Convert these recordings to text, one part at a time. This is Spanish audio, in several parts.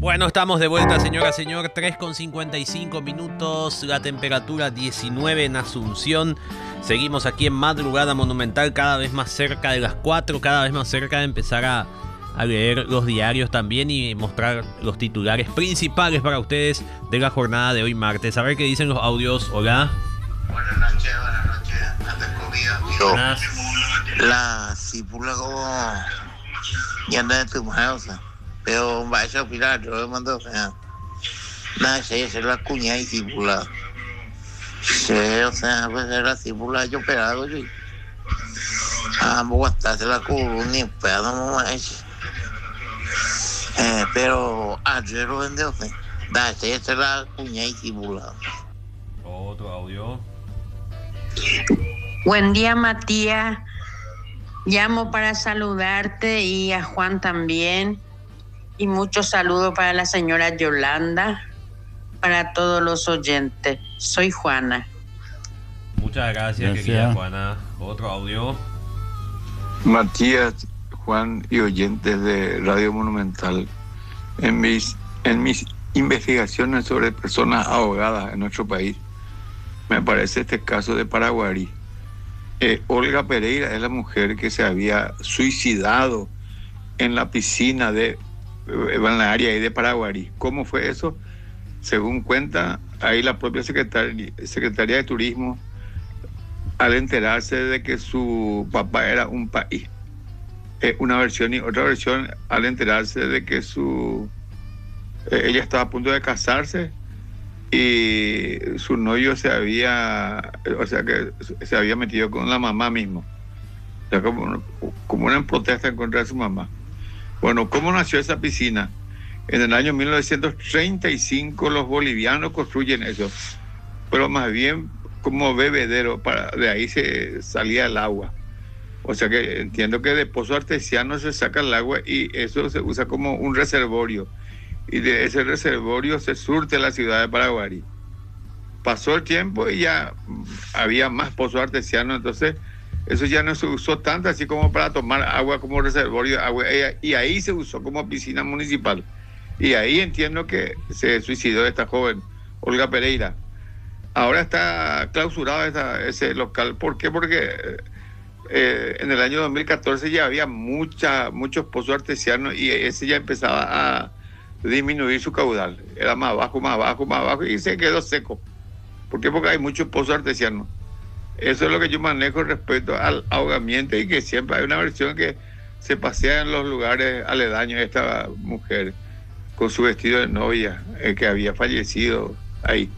Bueno, estamos de vuelta, señora, señor. 3:55 minutos, la temperatura 19 en Asunción. Seguimos aquí en Madrugada Monumental, cada vez más cerca de las 4, cada vez más cerca de empezar a leer los diarios también y mostrar los titulares principales para ustedes de la jornada de hoy martes. A ver qué dicen los audios. Hola. Buenas noches, antes comida. Buenas. La cipula como ya no es tu mujer, o sea, pero vaya a opinar, yo le mando, o sea, nada, se la cuña y cipula. Sí, o sea, pues era cipula, yo pegado, yo. Bogotá se la cubo, ni pedo, no más. Pero ayer lo vendió, o sea, nada, se la cuña y cipula. Otro audio. Buen día, Matías. Llamo para saludarte y a Juan también. Y muchos saludos para la señora Yolanda, para todos los oyentes. Soy Juana. Muchas gracias, querida Juana. Otro audio. Matías, Juan y oyentes de Radio Monumental. En mis investigaciones sobre personas ahogadas en nuestro país, me aparece este caso de Paraguarí. Olga Pereira es la mujer que se había suicidado en la piscina en la área de Paraguarí. ¿Cómo fue eso? Según cuenta ahí la propia Secretaría de Turismo, al enterarse de que su papá era un país. Una versión, y otra versión al enterarse de que ella estaba a punto de casarse y su novio se había metido con la mamá mismo, o sea, como una protesta en contra de su mamá. Bueno, ¿cómo nació esa piscina? En el año 1935 los bolivianos construyen eso, pero más bien como bebedero, de ahí se salía el agua. O sea que entiendo que de pozo artesiano se saca el agua y eso se usa como un reservorio. Y de ese reservorio se surte la ciudad de Paraguarí. Pasó el tiempo y ya había más pozos artesianos, entonces eso ya no se usó tanto así como para tomar agua como reservorio de agua, y ahí se usó como piscina municipal. Y ahí entiendo que se suicidó esta joven, Olga Pereira. Ahora está clausurado ese local. ¿Por qué? Porque en el año 2014 ya había muchos pozos artesianos y ese ya empezaba a disminuir su caudal. Era más bajo y se quedó seco. ¿Por qué? Porque hay muchos pozos artesianos. Eso es lo que yo manejo respecto al ahogamiento, y que siempre hay una versión que se pasea en los lugares aledaños. Esta mujer con su vestido de novia, que había fallecido ahí.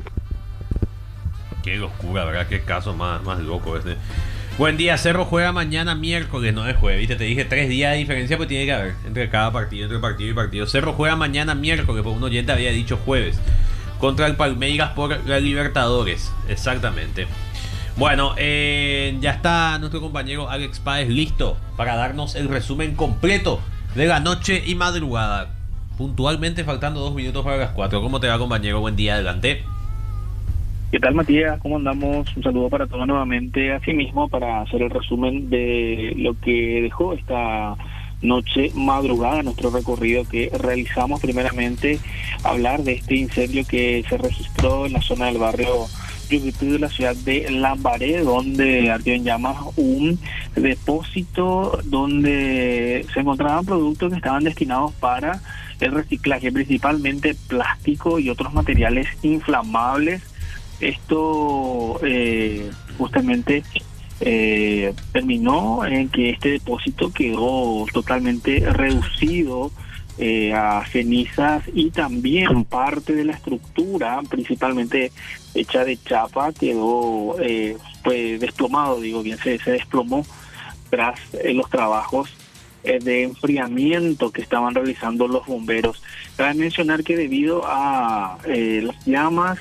Qué locura, ¿verdad? Qué caso más loco este. Buen día, Cerro juega mañana miércoles, no es jueves, ¿viste? Te dije 3 días de diferencia, pues tiene que haber entre cada partido, entre partido y partido. Cerro juega mañana miércoles, porque un oyente había dicho jueves, contra el Palmeiras por la Libertadores, exactamente. Bueno, ya está nuestro compañero Alex Páez listo para darnos el resumen completo de la noche y madrugada. Puntualmente faltando 2 minutos para las 4. ¿Cómo te va, compañero? Buen día, adelante. ¿Qué tal, Matías? ¿Cómo andamos? Un saludo para todos nuevamente. Asimismo, para hacer el resumen de lo que dejó esta noche madrugada, nuestro recorrido que realizamos. Primeramente, hablar de este incendio que se registró en la zona del barrio Yucutú de la ciudad de Lambaré, donde ardió en llamas un depósito donde se encontraban productos que estaban destinados para el reciclaje, principalmente plástico y otros materiales inflamables. Esto justamente terminó en que este depósito quedó totalmente reducido a cenizas, y también parte de la estructura, principalmente hecha de chapa, quedó pues desplomado, se desplomó tras los trabajos de enfriamiento que estaban realizando los bomberos. Cabe mencionar que debido a las llamas,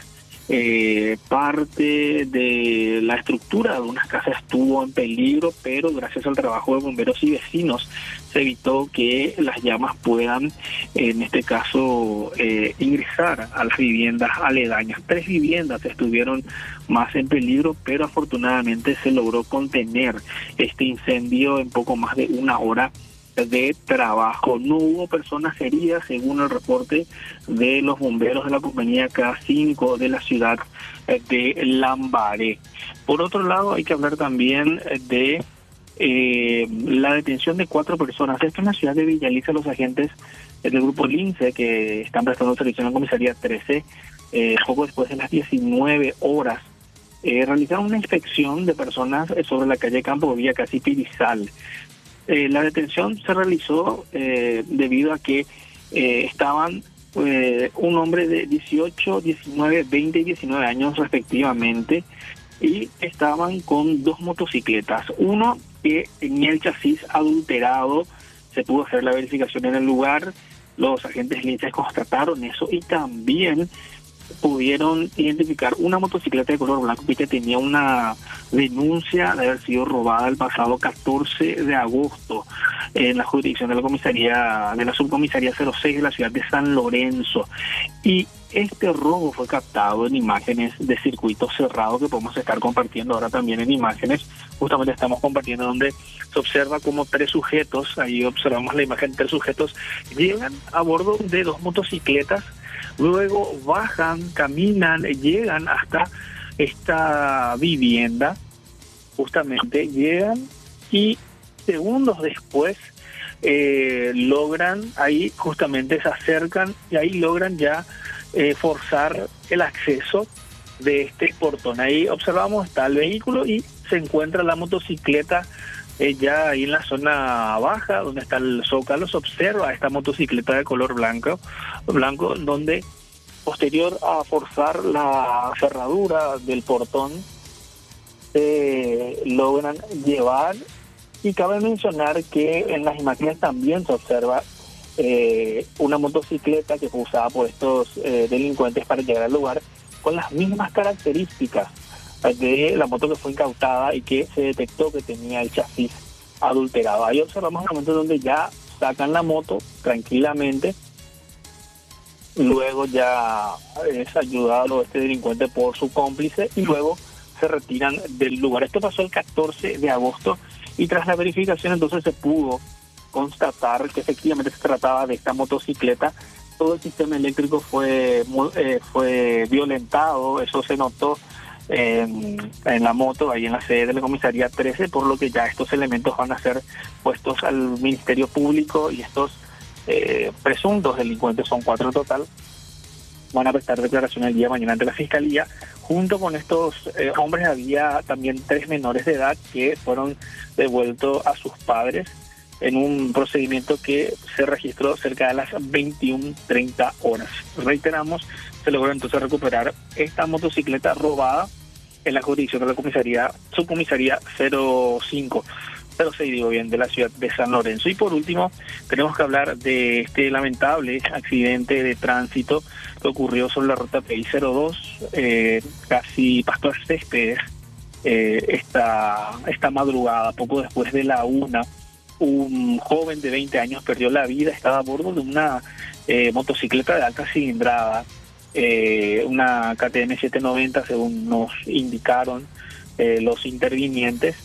parte de la estructura de unas casas estuvo en peligro, pero gracias al trabajo de bomberos y vecinos se evitó que las llamas puedan, en este caso, ingresar a las viviendas aledañas. 3 viviendas estuvieron más en peligro, pero afortunadamente se logró contener este incendio en poco más de 1 hora de trabajo. No hubo personas heridas según el reporte de los bomberos de la compañía K5 de la ciudad de Lambaré. Por otro lado, hay que hablar también de la detención de 4 personas. Esto en la ciudad de Villaliza. Los agentes del grupo Lince, que están prestando servicio en la comisaría 13, poco después de las 19 horas, realizaron una inspección de personas sobre la calle Campo Villa, casi Pirizal. La detención se realizó debido a que estaban un hombre de 18, 19, 20 y 19 años respectivamente, y estaban con 2 motocicletas. Uno que tenía el chasis adulterado. Se pudo hacer la verificación en el lugar. Los agentes linces constataron eso y también pudieron identificar una motocicleta de color blanco que tenía una denuncia de haber sido robada el pasado 14 de agosto en la jurisdicción de la comisaría, de la subcomisaría 06 de la ciudad de San Lorenzo. Y este robo fue captado en imágenes de circuito cerrado que podemos estar compartiendo ahora también en imágenes. Justamente estamos compartiendo donde se observa como 3 sujetos, ahí observamos la imagen de 3 sujetos, llegan a bordo de 2 motocicletas. Luego bajan, caminan, llegan hasta esta vivienda, justamente llegan y segundos después logran, ahí justamente se acercan y ahí logran ya forzar el acceso de este portón. Ahí observamos, está el vehículo y se encuentra la motocicleta ya ahí en la zona baja, donde está el zócalo. Se observa esta motocicleta de color blanco, donde posterior a forzar la cerradura del portón, logran llevar. Y cabe mencionar que en las imágenes también se observa una motocicleta que fue usada por estos delincuentes para llegar al lugar, con las mismas características de la moto que fue incautada y que se detectó que tenía el chasis adulterado. Ahí observamos el momento donde ya sacan la moto tranquilamente. Luego ya es ayudado este delincuente por su cómplice y luego se retiran del lugar. Esto pasó el 14 de agosto y tras la verificación entonces se pudo constatar que efectivamente se trataba de esta motocicleta. Todo el sistema eléctrico fue violentado, eso se notó en la moto, ahí en la sede de la comisaría 13, por lo que ya estos elementos van a ser puestos al Ministerio Público y estos presuntos delincuentes, son 4 en total, van a prestar declaración el día de mañana ante la Fiscalía. Junto con estos hombres había también 3 menores de edad que fueron devueltos a sus padres en un procedimiento que se registró cerca de las 21:30 horas. Reiteramos, se logró entonces recuperar esta motocicleta robada en la jurisdicción de la subcomisaría 06 de la ciudad de San Lorenzo. Y por último, tenemos que hablar de este lamentable accidente de tránsito que ocurrió sobre la ruta PI-02, casi Pastor Céspedes, esta madrugada, poco después de la 1. Un joven de 20 años perdió la vida, estaba a bordo de una motocicleta de alta cilindrada, una KTM 790 según nos indicaron los intervinientes.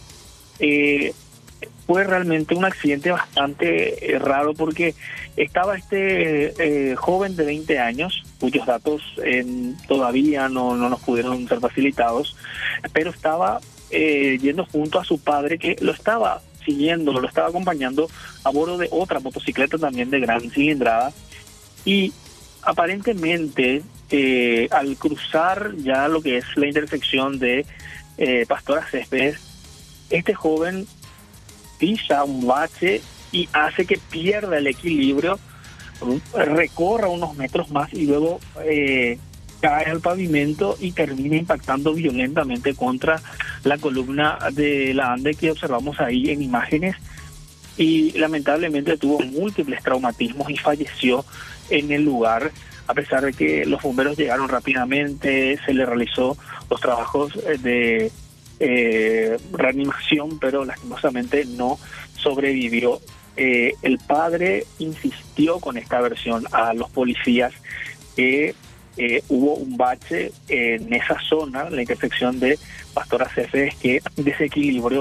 Fue realmente un accidente bastante raro porque estaba este joven de 20 años, cuyos datos todavía no nos pudieron ser facilitados, pero estaba yendo junto a su padre, que lo estaba siguiendo, lo estaba acompañando a bordo de otra motocicleta también de gran cilindrada. Y aparentemente al cruzar ya lo que es la intersección de Pastora Céspedes, este joven pisa un bache y hace que pierda el equilibrio, recorra unos metros más y luego cae al pavimento y termina impactando violentamente contra la columna de la ande que observamos ahí en imágenes, y lamentablemente tuvo múltiples traumatismos y falleció en el lugar. A pesar de que los bomberos llegaron rápidamente, se le realizó los trabajos de reanimación, pero lastimosamente no sobrevivió. El padre insistió con esta versión a los policías que hubo un bache en esa zona, la intersección de Pastora Céspedes, que desequilibró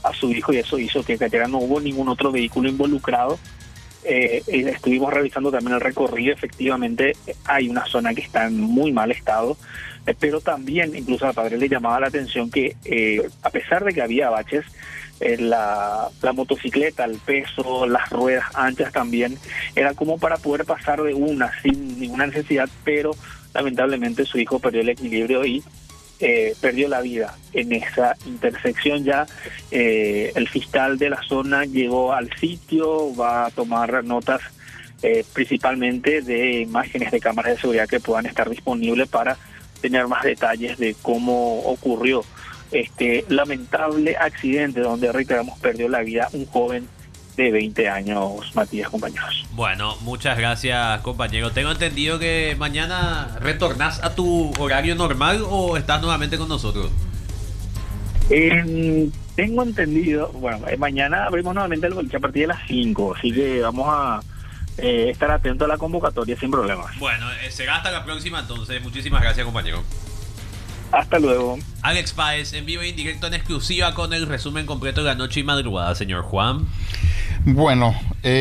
a su hijo, y eso hizo que cayera. No hubo ningún otro vehículo involucrado. Estuvimos revisando también el recorrido. Efectivamente hay una zona que está en muy mal estado, pero también incluso al padre le llamaba la atención que a pesar de que había baches, la motocicleta, el peso, las ruedas anchas también, era como para poder pasar de una sin ninguna necesidad, pero lamentablemente su hijo perdió el equilibrio y perdió la vida en esa intersección. Ya el fiscal de la zona llegó al sitio, va a tomar notas principalmente de imágenes de cámaras de seguridad que puedan estar disponibles para tener más detalles de cómo ocurrió este lamentable accidente donde, reiteramos, perdió la vida un joven de 20 años, Matías, compañeros. Bueno, muchas gracias, compañero. Tengo entendido que mañana retornás a tu horario normal o estás nuevamente con nosotros. Tengo entendido, bueno, mañana abrimos nuevamente el boliche a partir de las 5, así que vamos a estar atentos a la convocatoria sin problemas. Bueno, será hasta la próxima entonces. Muchísimas gracias, compañero. Hasta luego. Alex Páez, en vivo e indirecto en exclusiva con el resumen completo de la noche y madrugada, señor Juan. Bueno,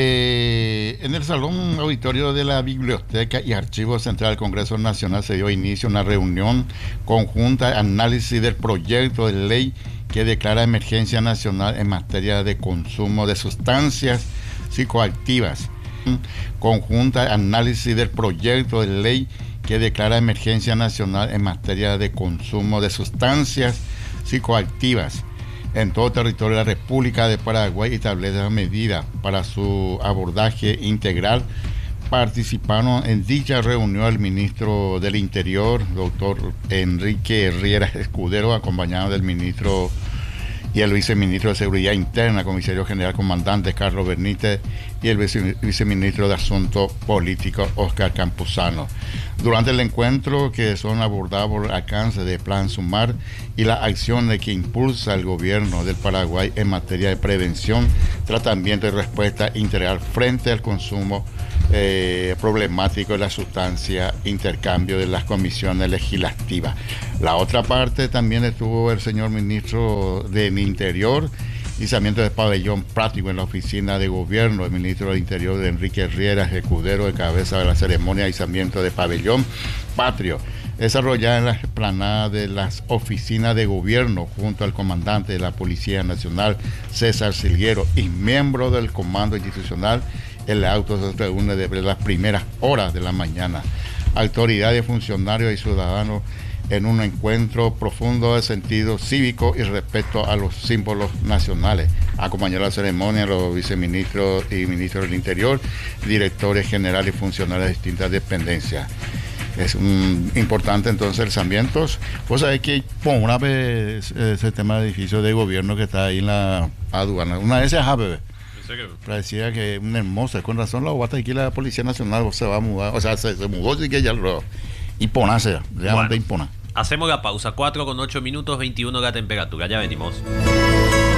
en el Salón Auditorio de la Biblioteca y Archivo Central del Congreso Nacional se dio inicio a una reunión conjunta de análisis del proyecto de ley que declara emergencia nacional en materia de consumo de sustancias psicoactivas. Conjunta de análisis del proyecto de ley que declara emergencia nacional en materia de consumo de sustancias psicoactivas en todo territorio de la República de Paraguay y establece medidas para su abordaje integral. Participaron en dicha reunión el ministro del Interior, doctor Enrique Riera Escudero, acompañado del ministro y el viceministro de Seguridad Interna, comisario general comandante Carlos Benítez, y el viceministro de Asuntos Políticos Oscar Campuzano. Durante el encuentro, que son abordados por el alcance del Plan Sumar y las acciones que impulsa el gobierno del Paraguay en materia de prevención, tratamiento y respuesta integral frente al consumo problemático de la sustancia, intercambio de las comisiones legislativas. La otra parte también estuvo el señor ministro del Interior, izamiento de pabellón práctico en la oficina de gobierno. El ministro del Interior, de Enrique Riera Escudero, de cabeza de la ceremonia de izamiento de pabellón patrio, desarrollada en la explanada de las oficinas de gobierno junto al comandante de la Policía Nacional, César Silguero, y miembro del comando institucional. El auto se reúne desde las primeras horas de la mañana. Autoridades, funcionarios y ciudadanos en un encuentro profundo de sentido cívico y respeto a los símbolos nacionales. Acompañó la ceremonia los viceministros y ministros del Interior, directores generales y funcionarios de distintas dependencias. Es importante entonces el Sarmientos. Vos sabés que por una vez ese tema de edificio de gobierno que está ahí en la aduana, una vez parecía que una hermosa, con razón la guata aquí la Policía Nacional se va a mudar, o sea, se mudó, así que ya lo imponase, realmente impona. Hacemos la pausa, 4 con 8 minutos, 21 la temperatura, ya venimos.